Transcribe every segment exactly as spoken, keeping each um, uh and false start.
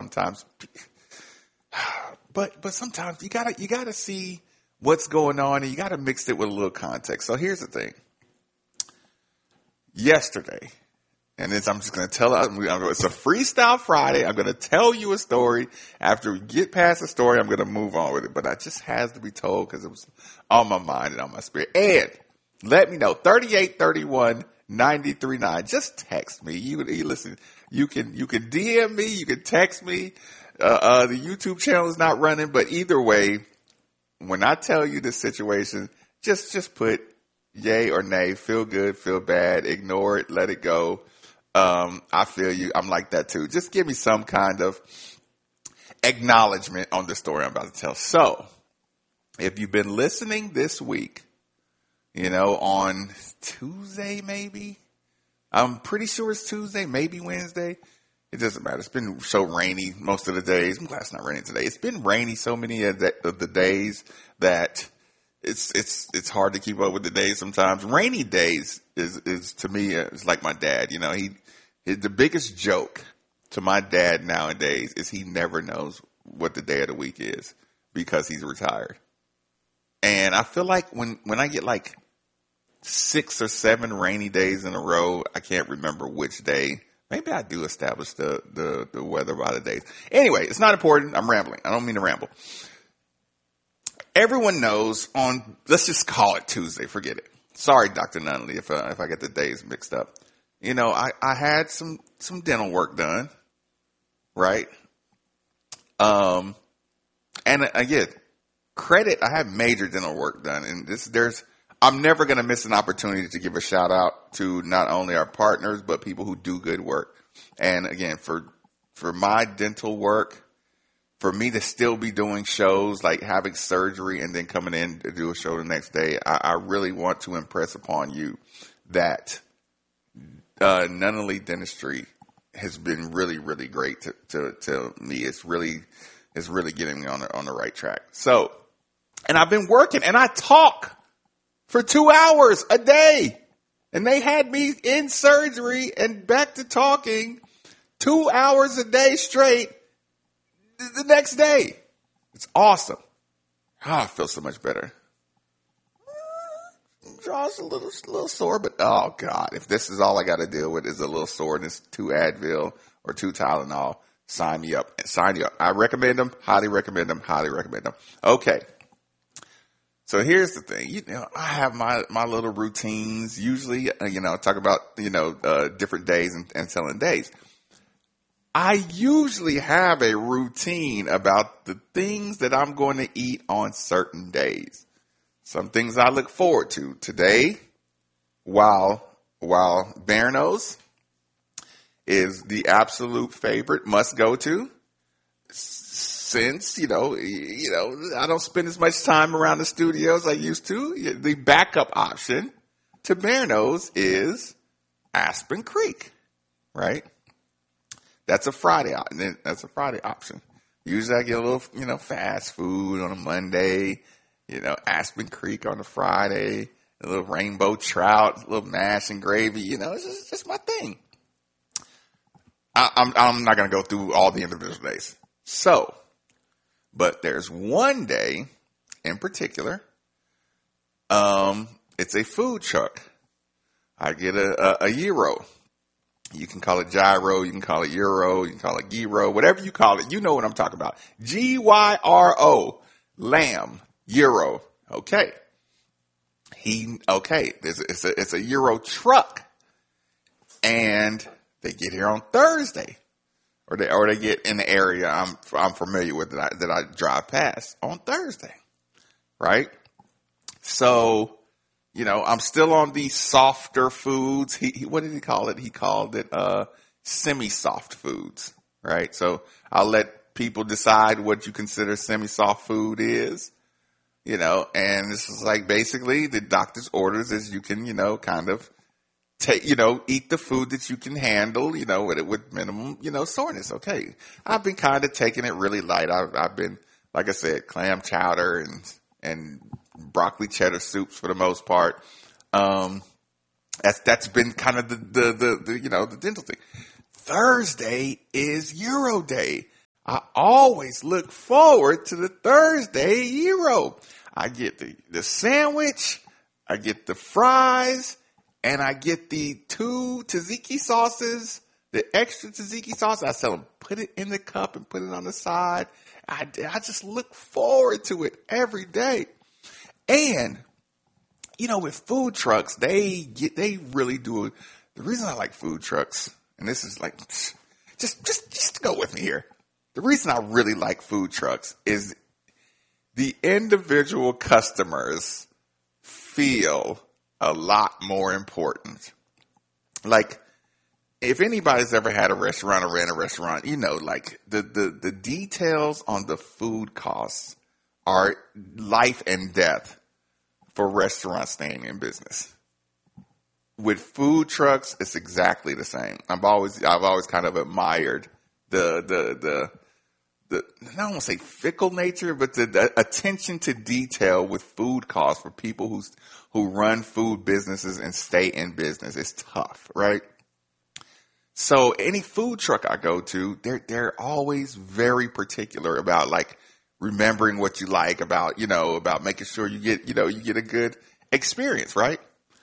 sometimes, but but sometimes you gotta you gotta see what's going on, and you gotta mix it with a little context. So here's the thing. Yesterday, and it's, I'm just going to tell it. It's a Freestyle Friday. I'm going to tell you a story. After we get past the story, I'm going to move on with it. But it just has to be told because it was on my mind and on my spirit. And let me know, thirty-eight thirty-one ninety-three nine. Just text me. You, you listen. You can you can D M me. You can text me. Uh, uh, the YouTube channel is not running, but either way, when I tell you this situation, just just put yay or nay. Feel good, feel bad, ignore it, let it go. Um, I feel you. I'm like that too. Just give me some kind of acknowledgement on the story I'm about to tell. So, if you've been listening this week, you know, on Tuesday maybe, I'm pretty sure it's Tuesday, maybe Wednesday. It doesn't matter. It's been so rainy most of the days. I'm glad it's not raining today. It's been rainy so many of the, of the days that it's it's it's hard to keep up with the days sometimes. Rainy days is is to me is like my dad. You know, he, he the biggest joke to my dad nowadays is he never knows what the day of the week is because he's retired. And I feel like when when I get like six or seven rainy days in a row, I can't remember which day. Maybe I do establish the, the, the weather by the days. Anyway, it's not important. I'm rambling. I don't mean to ramble. Everyone knows on, let's just call it Tuesday. Forget it. Sorry, Doctor Nunley, if, uh, if I get the days mixed up. You know, I, I had some, some dental work done, right? Um, and again, credit, I had major dental work done. And this, there's, I'm never going to miss an opportunity to give a shout out to not only our partners, but people who do good work. And again, for, for my dental work, for me to still be doing shows, like having surgery and then coming in to do a show the next day, I, I really want to impress upon you that, uh, Nunley Dentistry has been really, really great to, to, to me. It's really, it's really getting me on the, on the right track. So, and I've been working and I talk for two hours a day. And they had me in surgery and back to talking two hours a day straight the next day. It's awesome. Oh, I feel so much better. Jaw's a little, a little sore, but oh God, if this is all I got to deal with is a little soreness, two Advil or two Tylenol, sign me up. Sign you up. I recommend them. Highly recommend them. Highly recommend them. Okay. So here's the thing, you know, I have my, my little routines. Usually, uh, you know, talk about, you know, uh, different days and, and selling days. I usually have a routine about the things that I'm going to eat on certain days. Some things I look forward to. Today, while, while Berno's is the absolute favorite must go to, since, you know, you know, I don't spend as much time around the studio as I used to. The backup option to Berno's is Aspen Creek, right? That's a Friday, that's a Friday option. Usually I get a little, you know, fast food on a Monday, you know, Aspen Creek on a Friday, a little rainbow trout, a little mash and gravy, you know, it's just, it's just my thing. I, I'm, I'm not going to go through all the individual days. So, but there's one day in particular, um, it's a food truck. I get a, a, a gyro. You can call it gyro, you can call it euro, you can call it gyro, whatever you call it. You know what I'm talking about. G Y R O, lamb, gyro. Okay. He, okay, it's a, it's a, it's a gyro truck. And they get here on Thursday. Or they, or they get in the area I'm, I'm familiar with that I, that I drive past on Thursday. Right? So, you know, I'm still on these softer foods. He, he what did he call it? He called it, uh, semi-soft foods. Right? So I'll let people decide what you consider semi-soft food is. You know, and this is like basically the doctor's orders is you can, you know, kind of take, you know, eat the food that you can handle, you know, with it, with minimum, you know, soreness. Okay. I've been kind of taking it really light. I've, I've been, like I said, clam chowder and, and broccoli cheddar soups for the most part. Um, that's, that's been kind of the, the, the, the, you know, the dental thing. Thursday is Euro Day. I always look forward to the Thursday gyro. I get the, the sandwich, I get the fries, and I get the two tzatziki sauces, the extra tzatziki sauce. I tell them, put it in the cup and put it on the side. I, I just look forward to it every day. And, you know, with food trucks, they get, they really do it. The reason I like food trucks, and this is like, just, just, just go with me here. The reason I really like food trucks is the individual customers feel a lot more important. Like, if anybody's ever had a restaurant or ran a restaurant, you know, like the, the, the details on the food costs are life and death for restaurants staying in business. With food trucks, it's exactly the same. I've always, I've always kind of admired the, the, the, the, I don't want to say fickle nature, but the, the attention to detail with food costs for people who, who run food businesses and stay in business. It's tough, right? So any food truck I go to, they're, they're always very particular about like remembering what you like, about, you know, about making sure you get, you know, you get a good experience, right?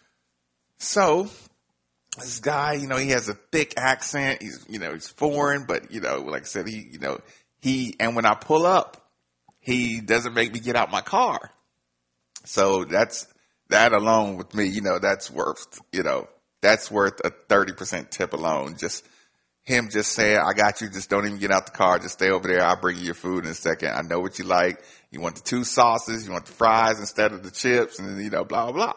So this guy, you know, he has a thick accent. He's, you know, he's foreign, but, you know, like I said, he, you know, he, and when I pull up, he doesn't make me get out my car. So that's, that alone with me, you know, that's worth, you know, that's worth a thirty percent tip alone. Just him just saying, I got you. Just don't even get out the car. Just stay over there. I'll bring you your food in a second. I know what you like. You want the two sauces. You want the fries instead of the chips, and, you know, blah, blah, blah.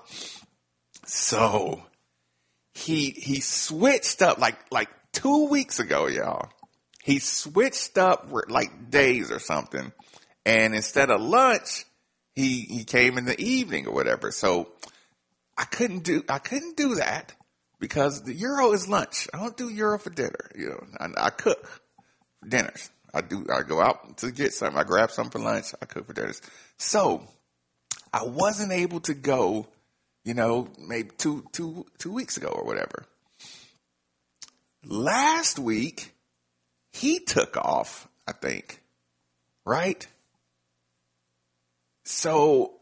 So he, he switched up like, like two weeks ago, y'all. He switched up like days or something. And instead of lunch, he, he came in the evening or whatever. So I couldn't do, I couldn't do that because the gyro is lunch. I don't do gyro for dinner. You know, I, I cook for dinners. I do, I go out to get something. I grab something for lunch. I cook for dinners. So I wasn't able to go, you know, maybe two, two, two weeks ago or whatever. Last week, he took off, I think, right? So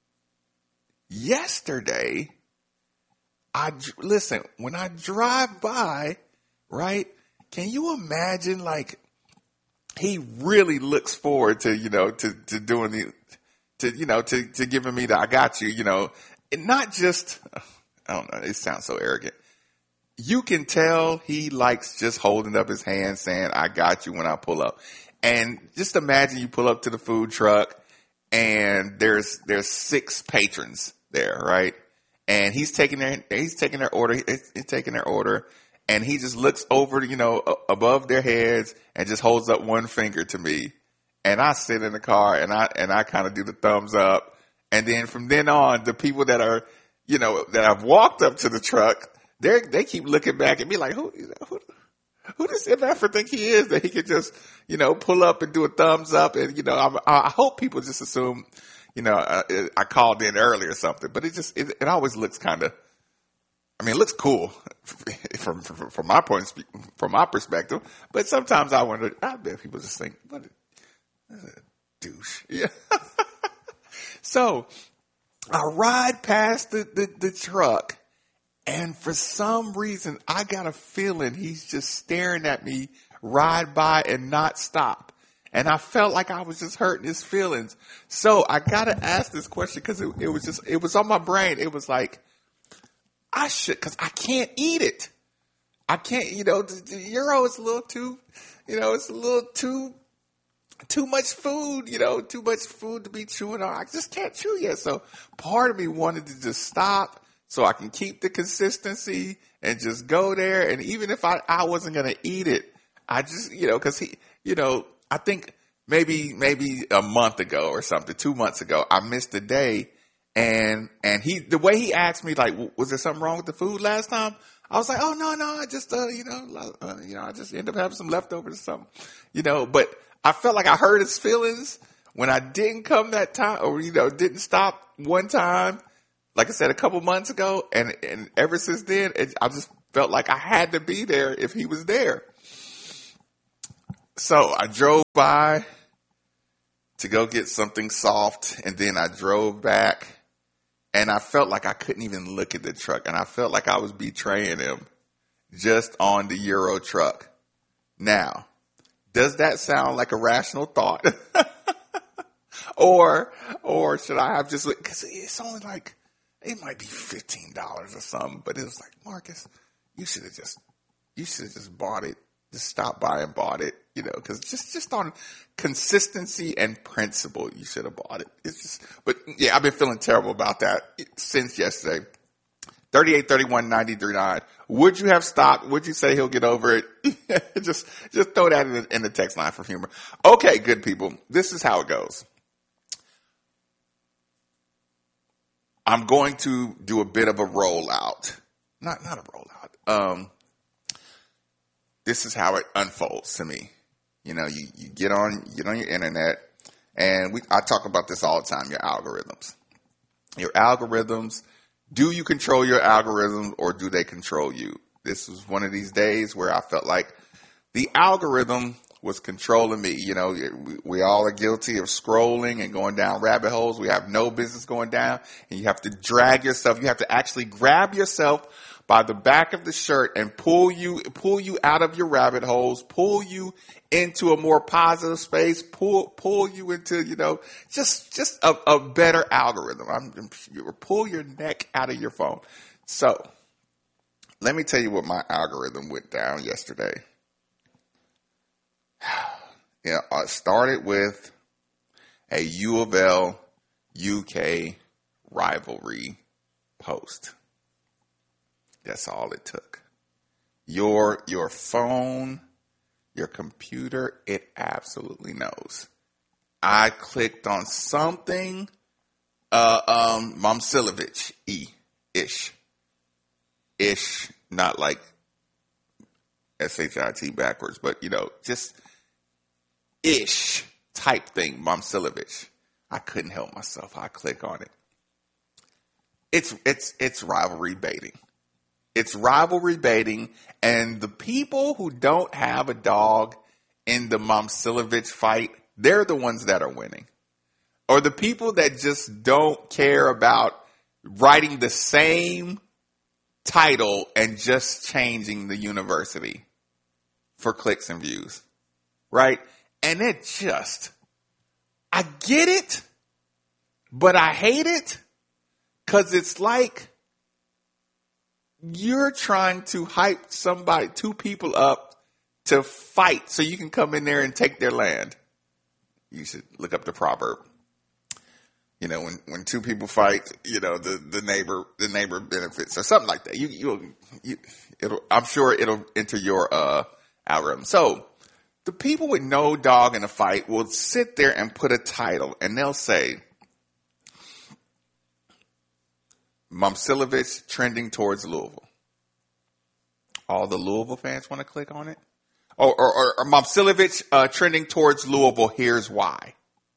yesterday, I, listen, when I drive by, right, can you imagine, like, he really looks forward to, you know, to, to doing the, to, you know, to, to giving me the, I got you, you know, and not just, I don't know, it sounds so arrogant. You can tell he likes just holding up his hand saying, I got you when I pull up. And just imagine you pull up to the food truck and there's, there's six patrons there, right? And he's taking their, he's taking their order, he's, he's taking their order and he just looks over, you know, above their heads and just holds up one finger to me. And I sit in the car and I, and I kind of do the thumbs up. And then from then on, the people that are, you know, that I've walked up to the truck, They they keep looking back at me like, who, who, who does M F think he is that he could just, you know, pull up and do a thumbs up? And, you know, I'm, I hope people just assume, you know, uh, I called in early or something, but it just, it, it always looks kind of, I mean, it looks cool from, from, from my point, of, from my perspective, but sometimes I wonder, I bet people just think, what a, what a douche. Yeah. So I ride past the, the, the truck. And for some reason, I got a feeling he's just staring at me, ride by and not stop. And I felt like I was just hurting his feelings. So I got to ask this question because it, it was just, it was on my brain. It was like, I should, because I can't eat it. I can't, you know, the, the gyro is a little too, you know, it's a little too, too much food, you know, too much food to be chewing on. I just can't chew yet. So part of me wanted to just stop, so I can keep the consistency and just go there. And even if I, I wasn't going to eat it, I just, you know, cause he, you know, I think maybe, maybe a month ago or something, two months ago, I missed a day and, and he, the way he asked me, like, was there something wrong with the food last time? I was like, oh, no, no, I just, uh, you know, uh, you know, I just ended up having some leftovers or something, you know, but I felt like I hurt his feelings when I didn't come that time or, you know, didn't stop one time. Like I said, a couple months ago, and, and ever since then, it, I just felt like I had to be there if he was there. So I drove by to go get something soft, and then I drove back, and I felt like I couldn't even look at the truck, and I felt like I was betraying him just on the Euro truck. Now, does that sound like a rational thought? or or should I have just, because it's only like, it might be fifteen dollars or something, but it was like, Marcus, you should have just, you should have just bought it. Just stopped by and bought it, you know, because just, just on consistency and principle, you should have bought it. It's just, but yeah, I've been feeling terrible about that since yesterday. thirty-eight thirty-one ninety-three nine. Would you have stopped? Would you say he'll get over it? just, just throw that in the, in the text line for humor. Okay, good people. This is how it goes. I'm going to do a bit of a rollout. Not, not a rollout. Um, This is how it unfolds to me. You know, you, you get on, you get on your internet, and we, I talk about this all the time, your algorithms. Your algorithms, do you control your algorithms or do they control you? This was one of these days where I felt like the algorithm was controlling me. You know, we, we all are guilty of scrolling and going down rabbit holes. We have no business going down, and you have to drag yourself. You have to actually grab yourself by the back of the shirt and pull you, pull you out of your rabbit holes, pull you into a more positive space, pull, pull you into, you know, just, just a, a better algorithm. I'm, pull your neck out of your phone. So let me tell you what my algorithm went down yesterday. Yeah, I started with a U of L U K rivalry post. That's all it took. Your, your phone, your computer, it absolutely knows. I clicked on something, uh, um, Momcilovic, E, ish, ish, not like S H I T backwards, but you know, just ish type thing, Momcilovic. I couldn't help myself. I click on it. It's, it's, it's rivalry baiting. It's rivalry baiting, and the people who don't have a dog in the Momcilovic fight, they're the ones that are winning. Or the people that just don't care about writing the same title and just changing the university for clicks and views, right? And it just, I get it, but I hate it, because it's like, you're trying to hype somebody, two people up to fight so you can come in there and take their land. You should look up the proverb. You know, when, when two people fight, you know, the, the neighbor, the neighbor benefits or something like that. You, you, you it'll, I'm sure it'll enter your, uh, algorithm. So the people with no dog in a fight will sit there and put a title, and they'll say, Momcilovic trending towards Louisville. All the Louisville fans want to click on it. Or, or, or, or Momcilovic uh, trending towards Louisville. Here's why.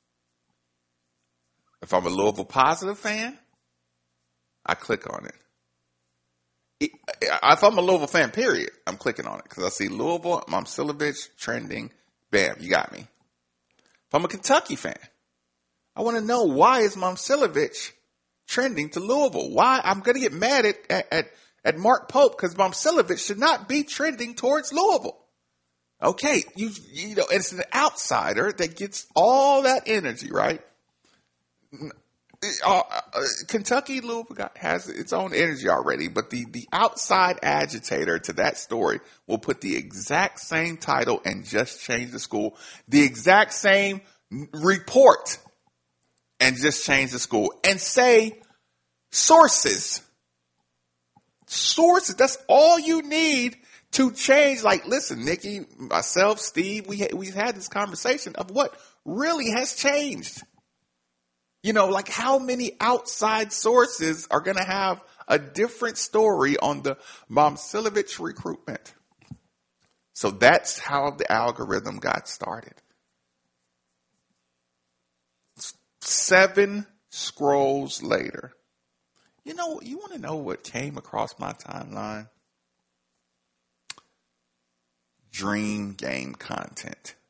If I'm a Louisville positive fan, I click on it. If I'm a Louisville fan, period, I'm clicking on it because I see Louisville, Momcilovic trending. Bam, you got me. If I'm a Kentucky fan, I want to know, why is Momcilovic trending to Louisville? Why? I'm going to get mad at, at, at, at Mark Pope because Momcilovic should not be trending towards Louisville. Okay, you you know, it's an outsider that gets all that energy, right? Uh, uh, Kentucky, Louisville got, has its own energy already, but the, the outside agitator to that story will put the exact same title and just change the school, the exact same report, and just change the school and say sources. Sources. That's all you need to change. Like, listen, Nikki, myself, Steve, we we've had this conversation of what really has changed. You know, like how many outside sources are going to have a different story on the Momcilovic recruitment? So that's how the algorithm got started. Seven scrolls later. You know, you want to know what came across my timeline? Dream game content.